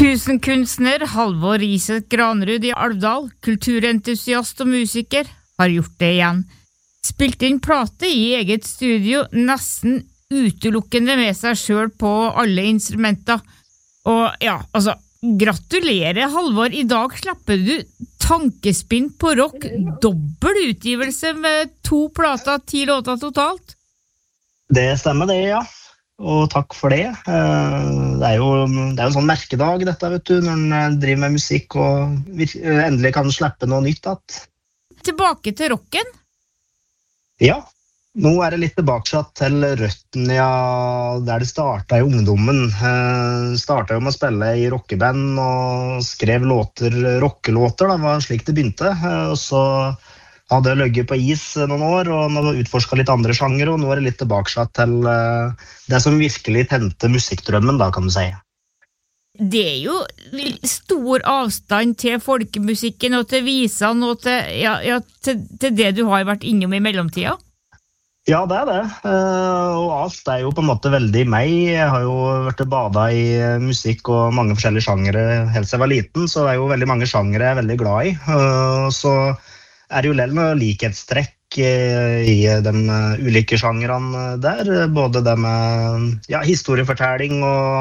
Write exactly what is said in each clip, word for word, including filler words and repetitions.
Tusenkunstner Halvor Riset Granerud i Alvdal, kulturentusiast og musiker, har gjort det igjen. Spilt inn plate i eget studio, nesten utelukkende med seg selv på alle instrumenter. Og ja, altså, gratulerer Halvor, i dag slapper du tankespinn på rock, dobbel utgivelse med to plater, ti låter totalt. Det stemmer det, ja. Og takk for det. Det er jo, det er jo en sånn merkedag dette, vet du, når man driver med musikk og endelig kan slippe noe nytt. At... Tilbake til rocken? Ja, nå er det litt tilbake til røtten, ja, der det startet i ungdommen. Startet jo med å spille i rockeband og skrev låter, rockelåter, da, var slik det begynte. Og så hadde jeg løgget på is noen år, og nå utforsket litt andre sjanger, og nå er det litt tilbake til det som virkelig tente musikkdrømmen, da, kan du si. Det er jo stor avstand til folkemusikken, og til visene, og til, ja, ja, til, til det du har vært innom i mellomtida. Ja, det er det. Og alt er jo på en måte veldig meg. Jeg har jo vært badet i musikk og mange forskjellige sjangere helt siden jeg var liten, så det er jo veldig mange sjangere jeg er veldig glad i. Så er det jo lell noe likhetstrekk i de ulike sjangerene der, både det med ja, historiefortelling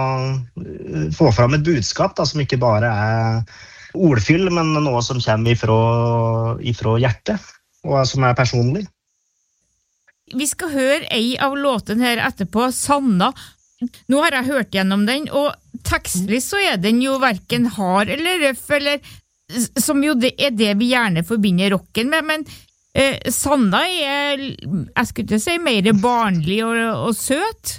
og få fram et budskap da, som ikke bare er ordfyll, men noe som kommer ifra, ifra hjertet, og som er personlig. Vi skal høre ei av låten her etterpå, Sanna. Nå har jeg hørt gjennom den, og tekstlig så er den jo hverken hard eller røff, eller som jo det er det vi gjerne forbinder rocken med, men eh, Sanna er, jeg skulle ikke si, mer barnlig og, og søt.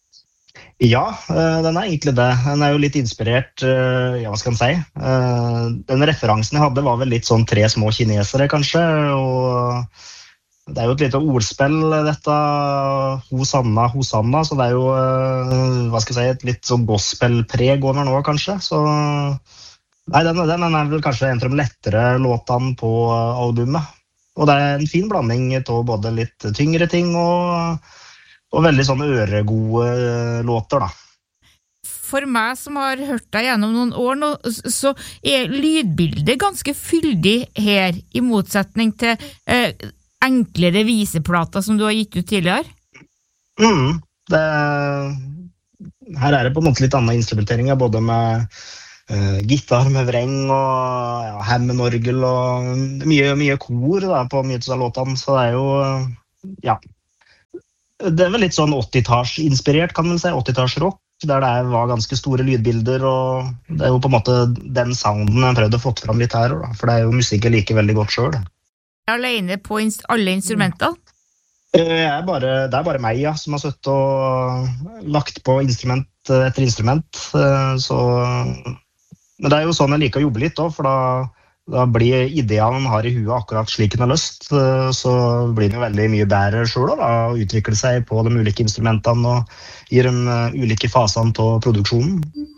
Ja, den er egentlig det. Den er jo litt inspirert, ja, hva skal man si. Den referansen jeg hadde var vel litt sånn tre små kinesere, kanskje, og det er jo et lite ordspill, dette, Hosanna, Hosanna, så det er jo, hva skal jeg si, et litt sånn gospelpreg over nå, kanskje, så... Nei, den, den er vel kanskje en av de lettere låtene på albumet. Og det er en fin blanding av både litt tyngre ting og, og veldig sånne øregode låter, da. For meg som har hørt deg gjennom noen år nå, så er lydbildet ganske fyldig her, i motsetning til eh, enklere viseplater som du har gitt ut tidligere. Mm, det, her er det på en måte litt annen instrumentering, både med Uh, gitar med vreng og ja, hemmenorgel og mye, mye kor da, på mye av låtene, så det er jo, uh, ja, det er vel litt sånn åttitalls inspirert, kan man si, åttitalls rock, der det var ganske store lydbilder, og det er jo på en måte den sounden jeg prøvde å få fram litt her, da, for det er jo musikk jeg liker veldig godt selv. Alene på inst- alle instrumenter? Uh, jeg er bare, det er bare meg, ja, som har suttet og lagt på instrument etter instrument, uh, så... Men det er jo sånn jeg liker å jobbe litt også, for da, da blir idealen man har i huet akkurat slik den har lyst, så blir det jo veldig mye bedre selv da, å utvikle seg på de ulike instrumentene og i de ulike fasene til produksjonen.